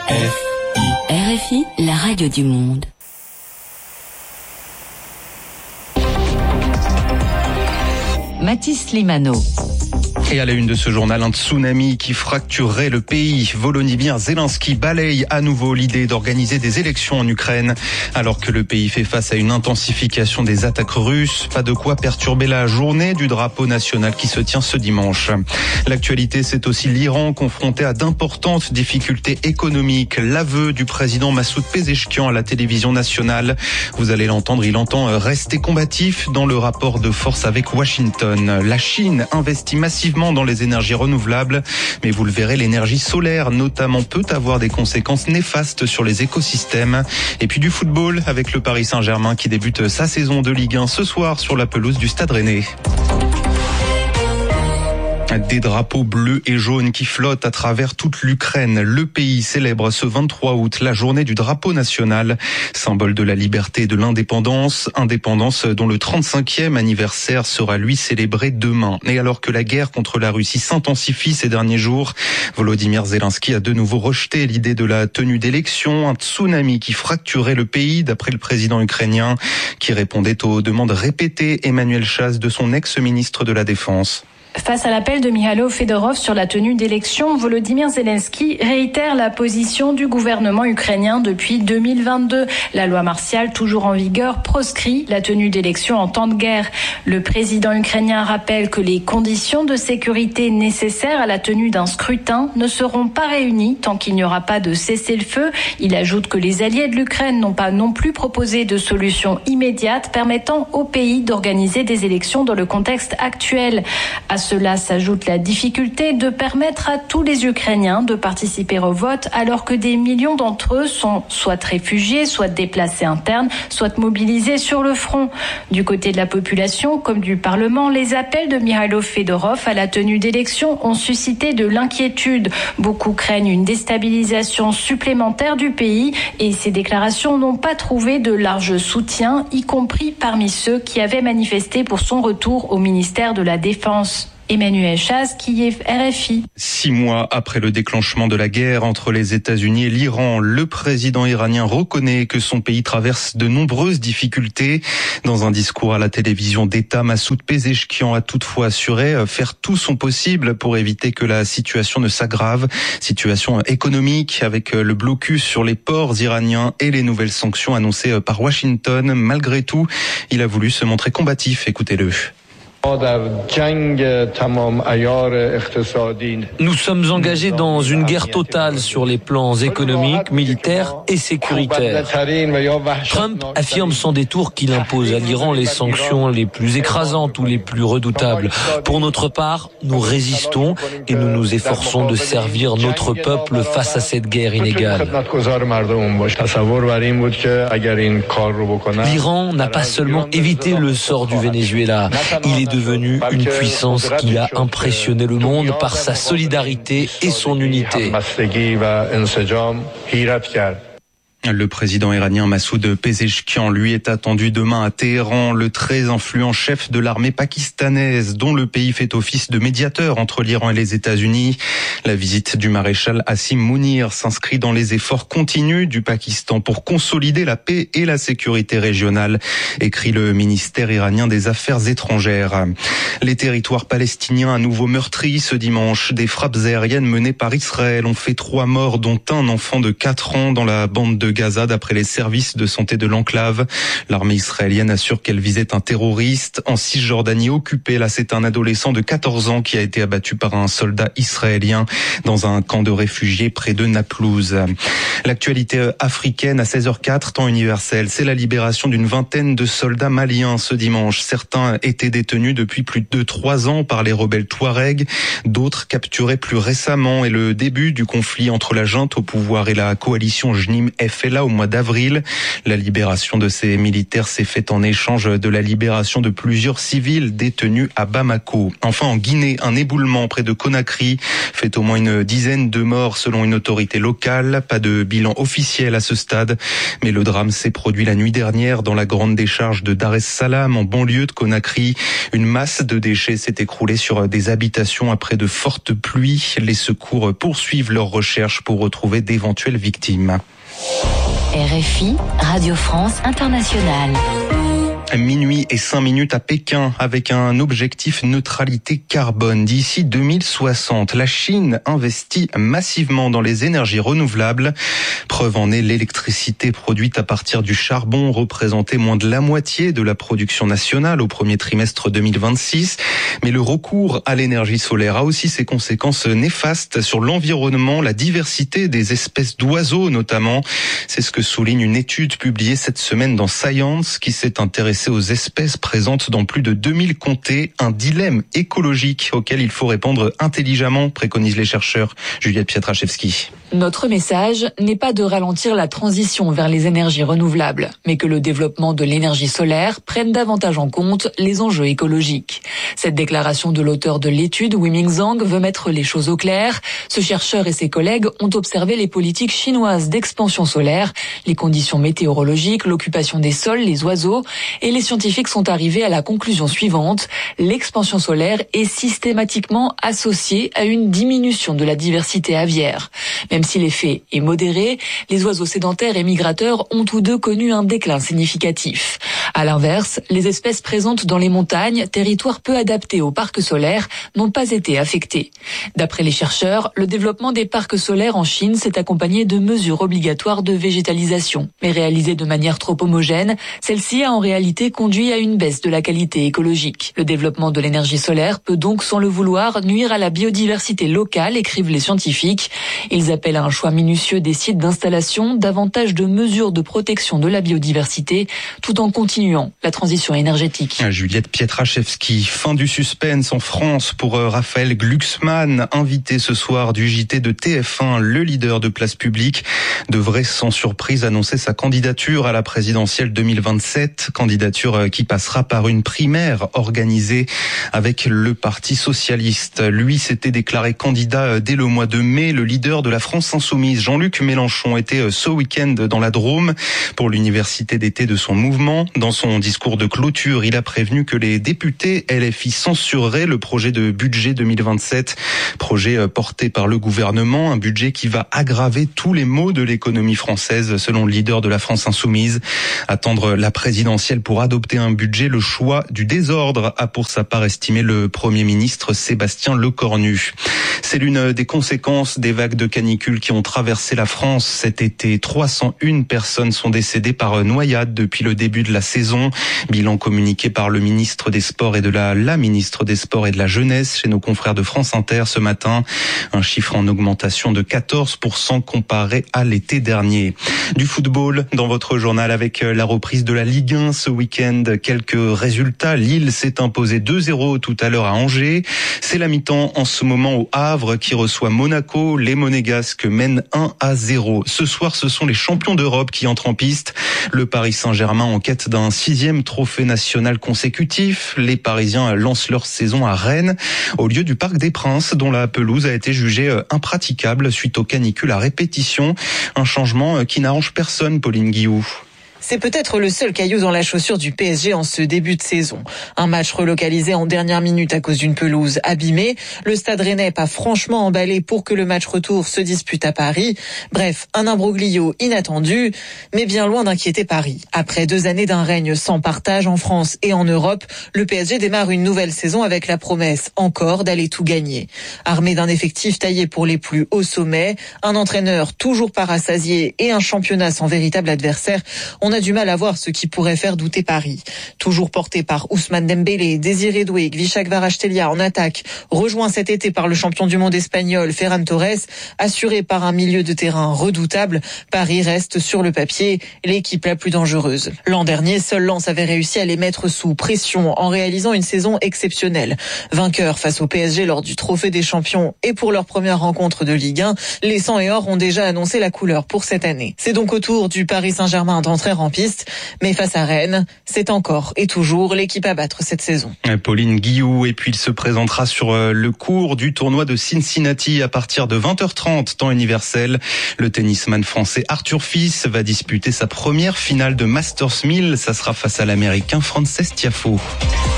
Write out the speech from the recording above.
RFI, la radio du monde. Mathis Limano. Et à la une de ce journal, un tsunami qui fracturerait le pays. Volodymyr Zelensky balaye à nouveau l'idée d'organiser des élections en Ukraine, alors que le pays fait face à une intensification des attaques russes. Pas de quoi perturber la journée du drapeau national qui se tient ce dimanche. L'actualité, c'est aussi l'Iran confronté à d'importantes difficultés économiques. L'aveu du président Massoud Pezeshkian à la télévision nationale. Vous allez l'entendre, il entend rester combatif dans le rapport de force avec Washington. La Chine investit massivement dans les énergies renouvelables, mais vous le verrez, l'énergie solaire notamment peut avoir des conséquences néfastes sur les écosystèmes. Et puis du football avec le Paris Saint-Germain qui débute sa saison de Ligue 1 ce soir sur la pelouse du Stade Rennais. Des drapeaux bleus et jaunes qui flottent à travers toute l'Ukraine. Le pays célèbre ce 23 août la journée du drapeau national, symbole de la liberté et de l'indépendance. Indépendance dont le 35e anniversaire sera lui célébré demain. Et alors que la guerre contre la Russie s'intensifie ces derniers jours, Volodymyr Zelensky a de nouveau rejeté l'idée de la tenue d'élections. Un tsunami qui fracturait le pays, d'après le président ukrainien, qui répondait aux demandes répétées, Emmanuel Chaz, de son ex-ministre de la Défense. Face à l'appel de Mikhailo Fedorov sur la tenue d'élections, Volodymyr Zelensky réitère la position du gouvernement ukrainien depuis 2022. La loi martiale, toujours en vigueur, proscrit la tenue d'élections en temps de guerre. Le président ukrainien rappelle que les conditions de sécurité nécessaires à la tenue d'un scrutin ne seront pas réunies tant qu'il n'y aura pas de cessez-le-feu. Il ajoute que les alliés de l'Ukraine n'ont pas non plus proposé de solution immédiate permettant au pays d'organiser des élections dans le contexte actuel. À cela s'ajoute la difficulté de permettre à tous les Ukrainiens de participer au vote alors que des millions d'entre eux sont soit réfugiés, soit déplacés internes, soit mobilisés sur le front. Du côté de la population comme du Parlement, les appels de Mikhailo Fedorov à la tenue d'élections ont suscité de l'inquiétude. Beaucoup craignent une déstabilisation supplémentaire du pays et ces déclarations n'ont pas trouvé de large soutien, y compris parmi ceux qui avaient manifesté pour son retour au ministère de la Défense. Emmanuel Chaz, Kiev, RFI. 6 mois après le déclenchement de la guerre entre les États-Unis et l'Iran, le président iranien reconnaît que son pays traverse de nombreuses difficultés. Dans un discours à la télévision d'État, Massoud Pezeshkian a toutefois assuré faire tout son possible pour éviter que la situation ne s'aggrave. Situation économique avec le blocus sur les ports iraniens et les nouvelles sanctions annoncées par Washington. Malgré tout, il a voulu se montrer combatif. Écoutez-le. Nous sommes engagés dans une guerre totale sur les plans économiques, militaires et sécuritaires. Trump affirme sans détour qu'il impose à l'Iran les sanctions les plus écrasantes ou les plus redoutables. Pour notre part, nous résistons et nous nous efforçons de servir notre peuple face à cette guerre inégale. L'Iran n'a pas seulement évité le sort du Venezuela, il est devenu une puissance qui a impressionné le monde par sa solidarité et son unité. Le président iranien Massoud Pezeshkian, lui, est attendu demain à Téhéran. Le très influent chef de l'armée pakistanaise, dont le pays fait office de médiateur entre l'Iran et les États-Unis. La visite du maréchal Asim Mounir s'inscrit dans les efforts continus du Pakistan pour consolider la paix et la sécurité régionale, écrit le ministère iranien des Affaires étrangères. Les territoires palestiniens à nouveau meurtris ce dimanche. Des frappes aériennes menées par Israël ont fait 3 morts, dont un enfant de 4 ans dans la bande de Gaza, d'après les services de santé de l'enclave. L'armée israélienne assure qu'elle visait un terroriste. En Cisjordanie occupée, là, c'est un adolescent de 14 ans qui a été abattu par un soldat israélien dans un camp de réfugiés près de Naplouse. L'actualité africaine à 16h04, temps universel, c'est la libération d'une vingtaine de soldats maliens ce dimanche. Certains étaient détenus depuis plus de 3 ans par les rebelles Touaregs, d'autres capturés plus récemment, et le début du conflit entre la junte au pouvoir et la coalition JNIM-FS Fella au mois d'avril. La libération de ces militaires s'est faite en échange de la libération de plusieurs civils détenus à Bamako. Enfin, en Guinée, un éboulement près de Conakry fait au moins une dizaine de morts selon une autorité locale. Pas de bilan officiel à ce stade, mais le drame s'est produit la nuit dernière dans la grande décharge de Dar es Salaam, en banlieue de Conakry. Une masse de déchets s'est écroulée sur des habitations après de fortes pluies. Les secours poursuivent leurs recherches pour retrouver d'éventuelles victimes. RFI, Radio France Internationale. Minuit et 5 minutes à Pékin avec un objectif neutralité carbone. D'ici 2060, la Chine investit massivement dans les énergies renouvelables. Preuve en est, l'électricité produite à partir du charbon représentait moins de la moitié de la production nationale au premier trimestre 2026. Mais le recours à l'énergie solaire a aussi ses conséquences néfastes sur l'environnement, la diversité des espèces d'oiseaux notamment. C'est ce que souligne une étude publiée cette semaine dans Science qui s'est intéressée aux espèces présentes dans plus de 2000 comtés. Un dilemme écologique auquel il faut répondre intelligemment, préconisent les chercheurs. Juliette Pietraszewski. Notre message n'est pas de ralentir la transition vers les énergies renouvelables, mais que le développement de l'énergie solaire prenne davantage en compte les enjeux écologiques. Cette déclaration de l'auteur de l'étude, Wiming Zhang, veut mettre les choses au clair. Ce chercheur et ses collègues ont observé les politiques chinoises d'expansion solaire, les conditions météorologiques, l'occupation des sols, les oiseaux, et les scientifiques sont arrivés à la conclusion suivante: l'expansion solaire est systématiquement associée à une diminution de la diversité aviaire. Même si l'effet est modéré, les oiseaux sédentaires et migrateurs ont tous deux connu un déclin significatif. À l'inverse, les espèces présentes dans les montagnes, territoires peu adaptés aux parcs solaires, n'ont pas été affectées. D'après les chercheurs, le développement des parcs solaires en Chine s'est accompagné de mesures obligatoires de végétalisation. Mais réalisées de manière trop homogène, celle-ci a en réalité conduit à une baisse de la qualité écologique. Le développement de l'énergie solaire peut donc, sans le vouloir, nuire à la biodiversité locale, écrivent les scientifiques. Ils appellent à un choix minutieux des sites d'installation, davantage de mesures de protection de la biodiversité, tout en continuant la transition énergétique. Juliette Pietraszewski. Fin du suspense en France pour Raphaël Glucksmann, invité ce soir du JT de TF1. Le leader de Place Publique devrait sans surprise annoncer sa candidature à la présidentielle 2027, candidature qui passera par une primaire organisée avec le Parti socialiste. Lui s'était déclaré candidat dès le mois de mai. Le leader de la France insoumise, Jean-Luc Mélenchon, était ce week-end dans la Drôme pour l'université d'été de son mouvement. Dans son discours de clôture, il a prévenu que les députés LFI censureraient le projet de budget 2027, projet porté par le gouvernement, un budget qui va aggraver tous les maux de l'économie française, selon le leader de la France insoumise. Attendre la présidentielle pour adopter un budget, le choix du désordre, a pour sa part estimé le Premier ministre Sébastien Lecornu. C'est l'une des conséquences des vagues de canicule qui ont traversé la France cet été. 301 personnes sont décédées par noyade depuis le début de la saison. Bilan communiqué par le ministre des Sports et de la ministre des Sports et de la Jeunesse chez nos confrères de France Inter ce matin. Un chiffre en augmentation de 14% comparé à l'été dernier. Du football dans votre journal avec la reprise de la Ligue 1 ce week-end. Quelques résultats. Lille s'est imposé 2-0 tout à l'heure à Angers. C'est la mi-temps en ce moment au Havre qui reçoit Monaco. Les Monégasques mènent 1-0. Ce soir, ce sont les champions d'Europe qui entrent en piste. Le Paris Saint-Germain en quête d'un 6e trophée national consécutif. Les Parisiens lancent leur saison à Rennes, au lieu du Parc des Princes, dont la pelouse a été jugée impraticable suite aux canicules à répétition. Un changement qui n'arrange personne, Pauline Guillou. C'est peut-être le seul caillou dans la chaussure du PSG en ce début de saison. Un match relocalisé en dernière minute à cause d'une pelouse abîmée. Le Stade Rennais pas franchement emballé pour que le match retour se dispute à Paris. Bref, un imbroglio inattendu, mais bien loin d'inquiéter Paris. Après 2 années d'un règne sans partage en France et en Europe, le PSG démarre une nouvelle saison avec la promesse encore d'aller tout gagner. Armé d'un effectif taillé pour les plus hauts sommets, un entraîneur toujours pas rassasié et un championnat sans véritable adversaire, on on a du mal à voir ce qui pourrait faire douter Paris. Toujours porté par Ousmane Dembélé, Désiré Doué, Kvicha Kvaratskhelia en attaque, rejoint cet été par le champion du monde espagnol Ferran Torres, assuré par un milieu de terrain redoutable, Paris reste sur le papier l'équipe la plus dangereuse. L'an dernier, seul Lens avait réussi à les mettre sous pression en réalisant une saison exceptionnelle. Vainqueur face au PSG lors du Trophée des Champions et pour leur première rencontre de Ligue 1, les 100 et or ont déjà annoncé la couleur pour cette année. C'est donc au tour du Paris Saint-Germain d'entrer en piste, mais face à Rennes, c'est encore et toujours l'équipe à battre cette saison. Pauline Guillou, et puis il se présentera sur le court du tournoi de Cincinnati à partir de 20h30, temps universel. Le tennisman français Arthur Fils va disputer sa première finale de Masters 1000. Ça sera face à l'Américain Frances Tiafoe.